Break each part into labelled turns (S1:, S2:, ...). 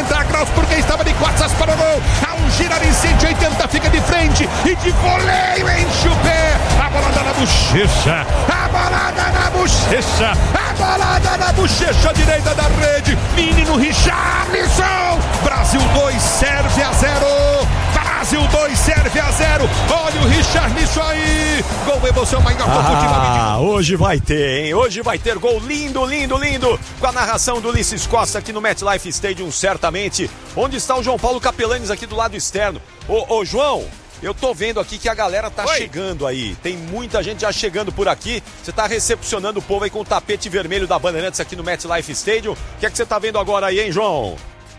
S1: 90 graus, porque estava de costas para o gol. Há um girar em 180, fica de frente e de voleio enche o pé. A bolada na bochecha, a bolada na bochecha, a bolada na bochecha direita da rede. Menino Richarlison. Brasil 2, Sérvia 0. Brasil 2, Sérvia 0. Olha o Richarlison aí. Gol emoção maior do futebol.
S2: Hoje vai ter, hein? Hoje vai ter gol lindo, lindo, lindo. Com a narração do Ulisses Costa aqui no MetLife Stadium, certamente. Onde está o João Paulo Capelanes aqui do lado externo. Ô João, eu tô vendo aqui que a galera tá chegando aí. Tem muita gente já chegando por aqui. Você tá recepcionando o povo aí com o tapete vermelho da Bandeirantes aqui no MetLife Stadium. O que é que você tá vendo agora aí, hein, João?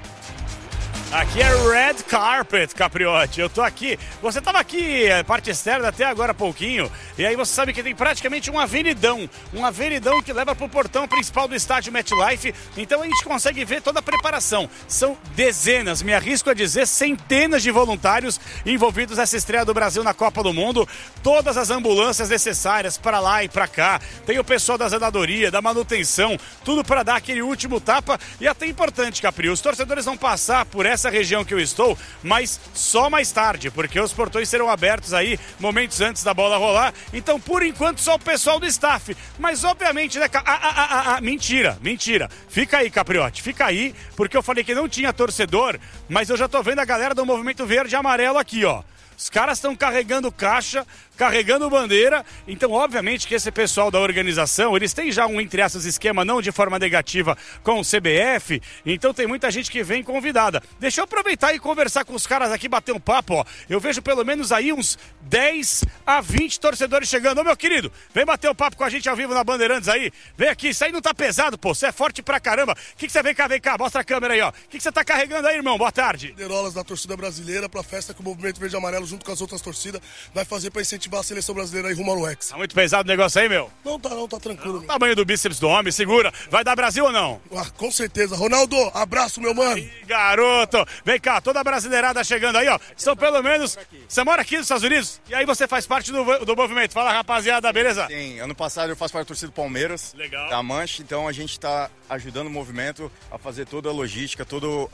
S3: Aqui é Red Carpet, Capriotti. Eu tô aqui. Você tava aqui, parte externa, até agora há pouquinho. E aí você sabe que tem praticamente um avenidão. Um avenidão que leva pro portão principal do estádio MetLife. Então a gente consegue ver toda a preparação. São dezenas, me arrisco a dizer, centenas de voluntários envolvidos nessa estreia do Brasil na Copa do Mundo. Todas as ambulâncias necessárias para lá e para cá. Tem o pessoal da zeladoria, da manutenção, tudo para dar aquele último tapa. E até importante, Capri, os torcedores vão passar por essa região que eu estou, mas só mais tarde, porque os portões serão abertos aí momentos antes da bola rolar. Então, por enquanto, só o pessoal do staff. Mas, obviamente, né? Mentira. Fica aí, Capriotti, fica aí, porque eu falei que não tinha torcedor, mas eu já tô vendo a galera do Movimento Verde e Amarelo aqui, ó. Os caras estão carregando caixa, carregando bandeira, então obviamente que esse pessoal da organização, eles têm já um, entre aspas, esquema não de forma negativa com o CBF, então tem muita gente que vem convidada. Deixa eu aproveitar e conversar com os caras aqui, bater um papo, ó. Eu vejo pelo menos aí uns 10 a 20 torcedores chegando. Ô meu querido, vem bater um papo com a gente ao vivo na Bandeirantes aí, vem aqui, isso aí não tá pesado, pô, você é forte pra caramba. O que você vem cá, mostra a câmera aí, ó. O que você tá carregando aí, irmão? Boa tarde.
S4: Bandeirolas da torcida brasileira pra festa que o Movimento Verde e Amarelo, junto com as outras torcidas, vai fazer pra incentivar a seleção brasileira aí rumo ao Hexa.
S3: Tá muito pesado o negócio aí, meu?
S4: Não, tá tranquilo.
S3: O tamanho do bíceps do homem, segura. Vai dar Brasil ou não?
S4: Ah, com certeza. Ronaldo, abraço, meu mano.
S3: Ih, garoto. Vem cá, toda a brasileirada chegando aí, ó. São pelo menos... Você mora aqui nos Estados Unidos? E aí você faz parte do movimento. Fala, rapaziada, beleza?
S5: Sim, ano passado eu faço parte da torcida do Palmeiras.
S3: Legal.
S5: Da Mancha, então a gente tá ajudando o movimento a fazer toda a logística, todo